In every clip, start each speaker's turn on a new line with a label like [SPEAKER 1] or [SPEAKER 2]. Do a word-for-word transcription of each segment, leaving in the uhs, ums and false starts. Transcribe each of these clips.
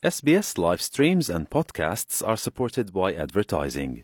[SPEAKER 1] S B S live streams and podcasts are supported by advertising.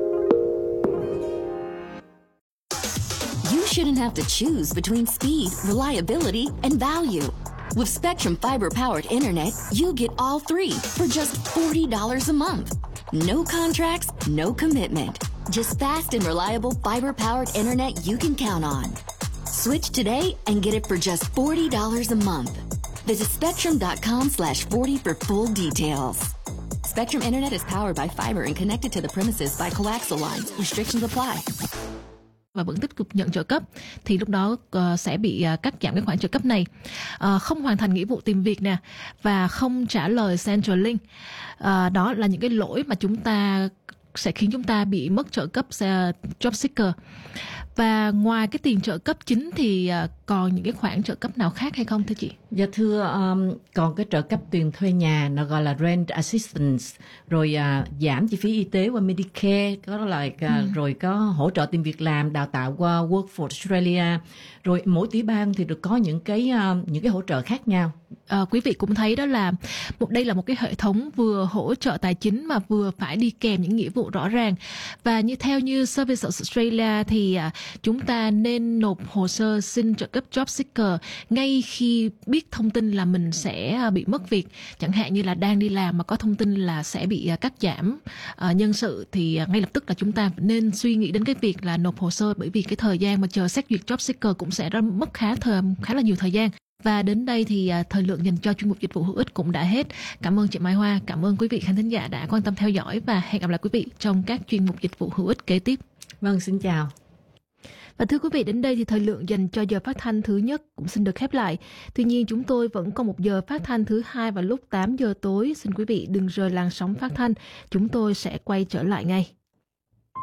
[SPEAKER 2] You shouldn't have to choose between speed, reliability, and value. With Spectrum Fiber-powered internet, you get all three for just forty dollars a month. No contracts, no commitment. Just fast and reliable fiber-powered internet you can count on. Switch today and get it for just forty dollars a month. Visit spectrum.com slash 40 for full details. Spectrum Internet is powered by fiber and connected to the premises by coaxial lines. Restrictions apply.
[SPEAKER 3] Và vẫn tiếp tục nhận trợ cấp thì lúc đó uh, sẽ bị uh, cắt giảm cái khoản trợ cấp này. Uh, không hoàn thành nghĩa vụ tìm việc nè và không trả lời Centrelink. Uh, đó là những cái lỗi mà chúng ta sẽ khiến chúng ta bị mất trợ cấp uh, Job Seeker. Và ngoài cái tiền trợ cấp chính thì uh, còn những cái khoản trợ cấp nào khác hay không thưa chị?
[SPEAKER 4] Dạ thưa, um, còn cái trợ cấp tiền thuê nhà nó gọi là rent assistance, rồi uh, giảm chi phí y tế qua Medicare, có là uh, ừ. rồi có hỗ trợ tìm việc làm, đào tạo qua Work for Australia, rồi mỗi tiểu bang thì được có những cái uh, những cái hỗ trợ khác nhau.
[SPEAKER 3] À, quý vị cũng thấy đó là một đây là một cái hệ thống vừa hỗ trợ tài chính mà vừa phải đi kèm những nghĩa vụ rõ ràng. Và như theo như Service Australia thì à, chúng ta nên nộp hồ sơ xin trợ cấp Job Seeker ngay khi biết thông tin là mình sẽ bị mất việc, chẳng hạn như là đang đi làm mà có thông tin là sẽ bị cắt giảm à, nhân sự thì ngay lập tức là chúng ta nên suy nghĩ đến cái việc là nộp hồ sơ, bởi vì cái thời gian mà chờ xét duyệt Job Seeker cũng sẽ mất khá thời khá là nhiều thời gian. Và đến đây thì à, thời lượng dành cho chuyên mục dịch vụ hữu ích cũng đã hết. Cảm ơn chị Mai Hoa, cảm ơn quý vị khán thính giả đã quan tâm theo dõi và hẹn gặp lại quý vị trong các chuyên mục dịch vụ hữu ích kế tiếp.
[SPEAKER 4] Vâng, xin chào.
[SPEAKER 3] Và thưa quý vị, đến đây thì thời lượng dành cho giờ phát thanh thứ nhất cũng xin được khép lại. Tuy nhiên chúng tôi vẫn còn một giờ phát thanh thứ hai vào lúc tám giờ tối. Xin quý vị đừng rời làn sóng phát thanh, chúng tôi sẽ quay trở lại ngay.